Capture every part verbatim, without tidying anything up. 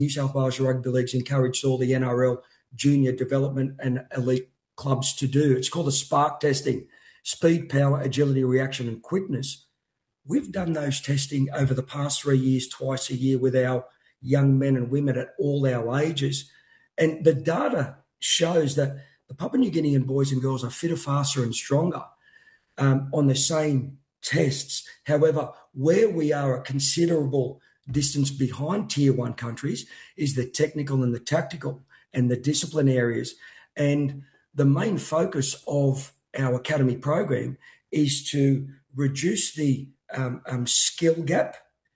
New South Wales Rugby League's encouraged all the N R L junior development and elite clubs to do. It's called the SPARK testing: speed, power, agility, reaction, and quickness. We've done those testing over the past three years, twice a year, with our young men and women at all our ages. And the data shows that the Papua New Guinean boys and girls are fitter, faster, and stronger um, on the same tests. However, where we are a considerable distance behind tier one countries is the technical and the tactical and the discipline areas. And the main focus of our academy program is to reduce the um, um, skill gap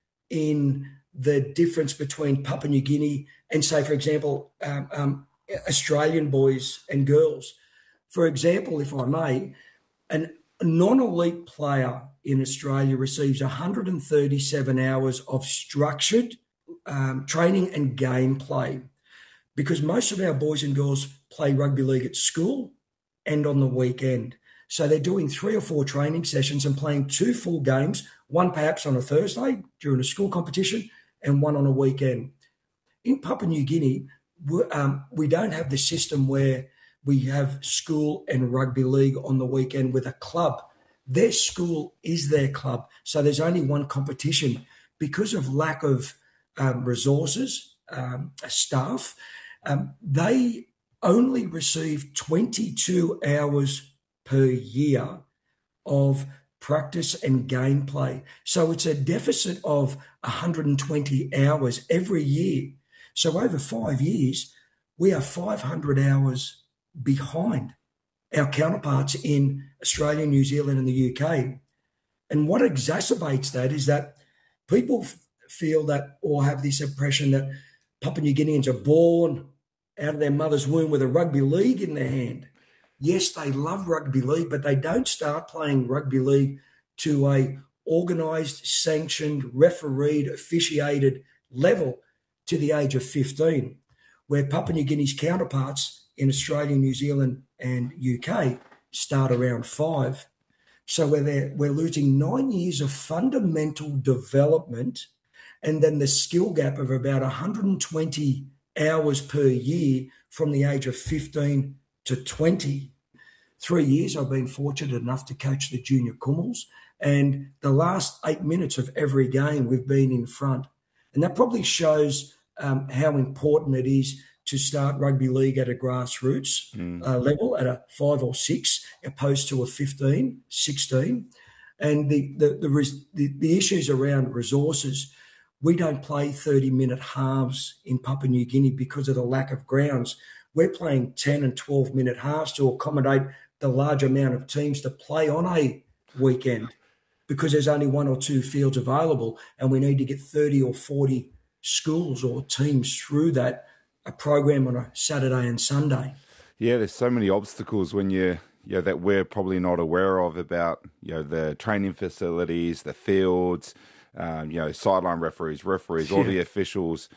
in the difference between Papua New Guinea and, say, for example, um, um, Australian boys and girls. For example, if I may, an, a non-elite player in Australia receives one hundred thirty-seven hours of structured um, training and gameplay, because most of our boys and girls play rugby league at school and on the weekend. So they're doing three or four training sessions and playing two full games, one perhaps on a Thursday during a school competition and one on a weekend. In Papua New Guinea, um, we don't have the system where we have school and rugby league on the weekend with a club. Their school is their club. So there's only one competition. Because of lack of um, resources, um, staff, um, they only receive twenty-two hours per year of practice and gameplay. So it's a deficit of one hundred twenty hours every year. So over five years, we are five hundred hours behind our counterparts in Australia, New Zealand, and the U K. And what exacerbates that is that people f- feel that, or have this impression that Papua New Guineans are born out of their mother's womb with a rugby league in their hand. Yes, they love rugby league, but they don't start playing rugby league to a organised, sanctioned, refereed, officiated level to the age of fifteen, where Papua New Guinea's counterparts in Australia, New Zealand and U K start around five. So we're, we're losing nine years of fundamental development, and then the skill gap of about one hundred twenty hours per year from the age of fifteen to twenty. Three years I've been fortunate enough to coach the junior Kummels, and the last eight minutes of every game we've been in front. And that probably shows um, how important it is to start rugby league at a grassroots mm. uh, level, at a five or six, opposed to a fifteen, sixteen. And the, the, the, res, the, the issues around resources, we don't play thirty-minute halves in Papua New Guinea because of the lack of grounds. We're playing ten and twelve-minute halves to accommodate the large amount of teams to play on a weekend, because there's only one or two fields available, and we need to get thirty or forty schools or teams through that, a program on a Saturday and Sunday. Yeah, there's so many obstacles when you, you know, that we're probably not aware of about, you know, the training facilities, the fields, um, you know, sideline referees, referees, all yeah. the officials.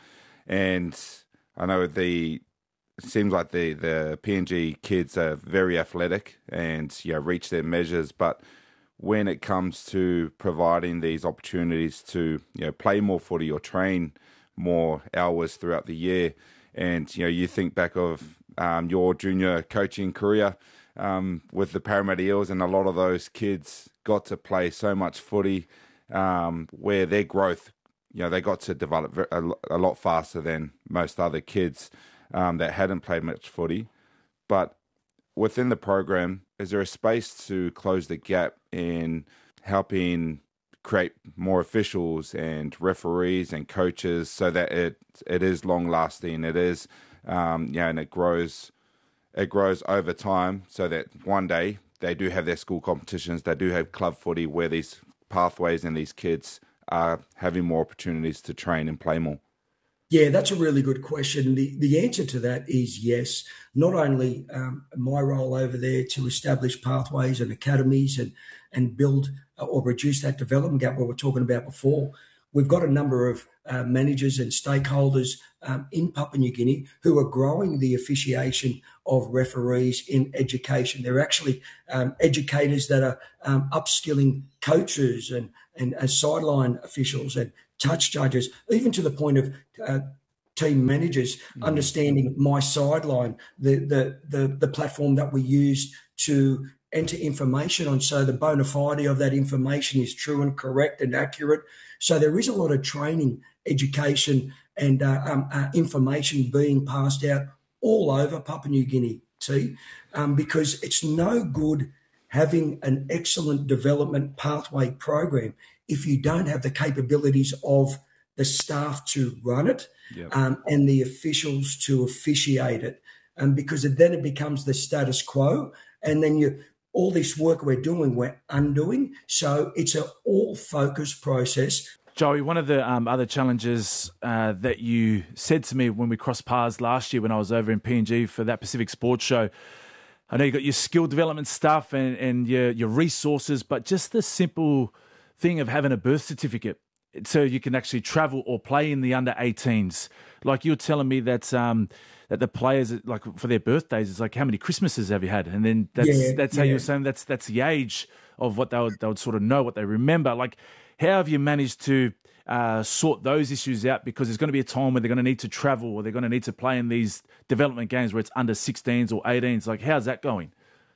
And I know the it seems like the, the P N G kids are very athletic and, you know, reach their measures, but when it comes to providing these opportunities to, you know, play more footy or train more hours throughout the year, and, you know, you think back of um, your junior coaching career um, with the Parramatta Eels, and a lot of those kids got to play so much footy um, where their growth, you know, they got to develop a, a lot faster than most other kids um, that hadn't played much footy. But within the program, is there a space to close the gap in helping create more officials and referees and coaches so that it it is long lasting, it is um, yeah, and it grows it grows over time, so that one day they do have their school competitions, they do have club footy where these pathways and these kids are having more opportunities to train and play more? Yeah, that's a really good question. The the answer to that is yes. Not only um, my role over there to establish pathways and academies and and build or reduce that development gap we were talking about before. We've got a number of uh, managers and stakeholders um, in Papua New Guinea who are growing the officiation of referees in education. They're actually um, educators that are um, upskilling coaches and, and uh, sideline officials and touch judges, even to the point of uh, team managers, mm-hmm. understanding My Sideline, the, the the the platform that we use to enter information on, so the bona fide of that information is true and correct and accurate. So there is a lot of training, education, and uh, um, uh, information being passed out all over Papua New Guinea, see, um, because it's no good having an excellent development pathway program if you don't have the capabilities of the staff to run it, yep. um, and the officials to officiate it, um, because then it becomes the status quo, and then you all this work we're doing, we're undoing. So it's an all-focused process. Joey, one of the um, other challenges uh, that you said to me when we crossed paths last year when I was over in P N G for that Pacific Sports Show, I know you got your skill development stuff and, and your, your resources, but just the simple thing of having a birth certificate so you can actually travel or play in the under eighteens. Like you were telling me that um, that the players, like for their birthdays, it's like, how many Christmases have you had? And then that's yeah, that's how yeah. you were saying that's that's the age of what they would they would sort of know, what they remember. Like, how have you managed to uh, sort those issues out? Because there's going to be a time where they're going to need to travel or they're going to need to play in these development games where it's under sixteens or eighteens. Like, how's that going?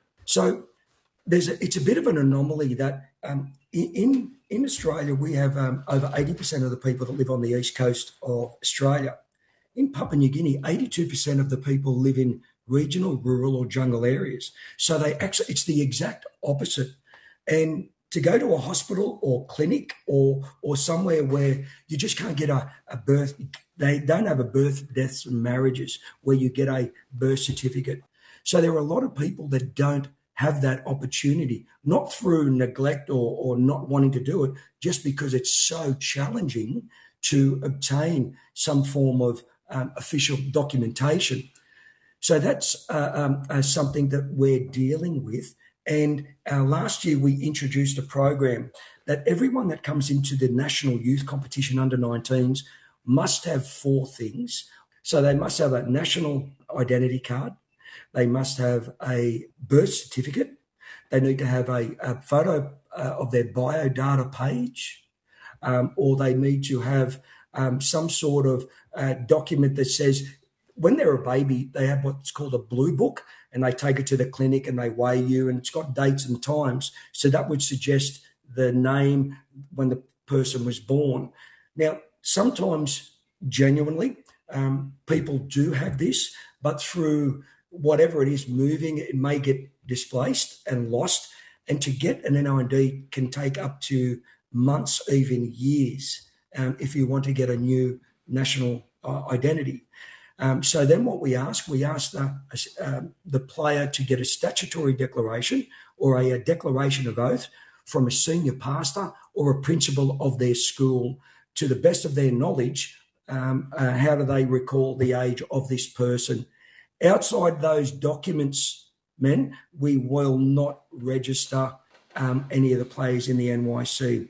So there's a, it's a bit of an anomaly that um, in in Australia we have um, over eighty percent of the people that live on the east coast of Australia. In Papua New Guinea, eighty-two percent of the people live in regional, rural or jungle areas. So they actually, it's the exact opposite. And to go to a hospital or clinic or or somewhere where you just can't get a, a birth, they don't have a birth, deaths and marriages where you get a birth certificate. So there are a lot of people that don't have that opportunity, not through neglect or, or not wanting to do it, just because it's so challenging to obtain some form of um, official documentation. So that's uh, um, uh, something that we're dealing with. And uh, last year we introduced a program that everyone that comes into the national youth competition under nineteens must have four things. So they must have a national identity card. They must have a birth certificate. They need to have a, a photo uh, of their biodata page, um, or they need to have um, some sort of uh, document that says when they're a baby, they have what's called a blue book, and they take it to the clinic and they weigh you, and it's got dates and times. So that would suggest the name when the person was born. Now, sometimes genuinely, um, people do have this, but through whatever it is moving, it may get displaced and lost. And to get an N I D can take up to months, even years, um, if you want to get a new national uh, identity. Um, so then what we ask, we ask the, uh, the player to get a statutory declaration or a, a declaration of oath from a senior pastor or a principal of their school to the best of their knowledge. Um, uh, how do they recall the age of this person? Outside those documents, men, we will not register um, any of the players in the N Y C.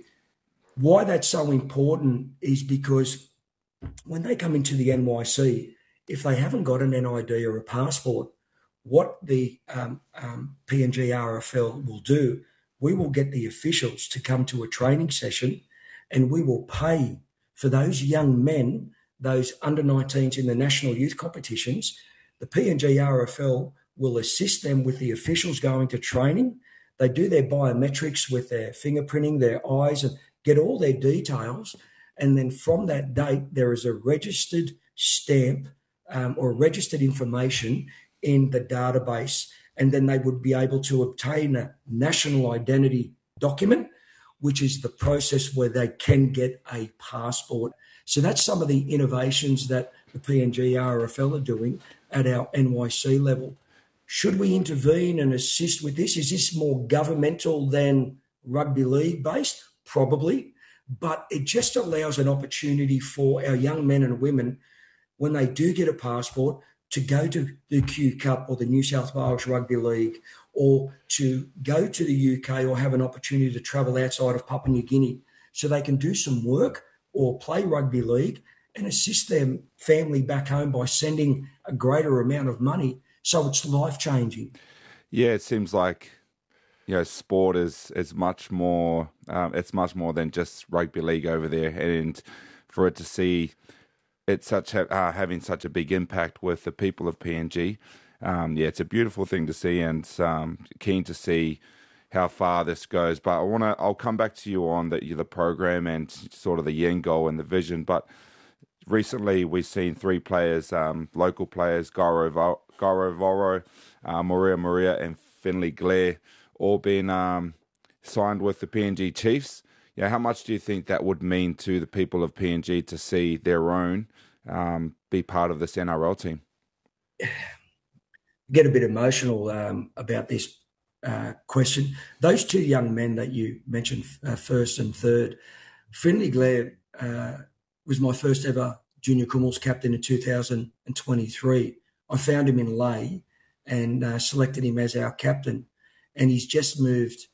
Why that's so important is because when they come into the N Y C, if they haven't got an N I D or a passport, what the um, um, P N G R F L will do, we will get the officials to come to a training session and we will pay for those young men, those under nineteens in the national youth competitions. The P N G R F L will assist them with the officials going to training. They do their biometrics with their fingerprinting, their eyes, and get all their details. And then from that date, there is a registered stamp um, or registered information in the database. And then they would be able to obtain a national identity document, which is the process where they can get a passport. So that's some of the innovations that the P N G R F L are doing at our N Y C level. Should we intervene and assist with this? Is this more governmental than rugby league based? Probably, but it just allows an opportunity for our young men and women, when they do get a passport, to go to the Q Cup or the New South Wales Rugby League, or to go to the U K or have an opportunity to travel outside of Papua New Guinea so they can do some work or play rugby league and assist their family back home by sending a greater amount of money. So it's life-changing. Yeah, it seems like, you know, sport is, is much more, um, it's much more than just rugby league over there. And for it to see it's such ha- uh, having such a big impact with the people of P N G. Um, yeah, it's a beautiful thing to see, and um, keen to see how far this goes. But I want to, I'll come back to you on the the program and sort of the end goal and the vision. But recently, we've seen three players, um, local players, Gauro Vo- Gauro Voro, uh, Maria Maria, and Finley Glare, all been um, signed with the P N G Chiefs. Yeah, how much do you think that would mean to the people of P N G to see their own um, be part of this N R L team? Get a bit emotional um, about this uh, question. Those two young men that you mentioned, uh, first and third, Finley Glare uh, was my first ever junior Kumals captain in two thousand twenty-three. I found him in Lay and uh, selected him as our captain, and he's just moved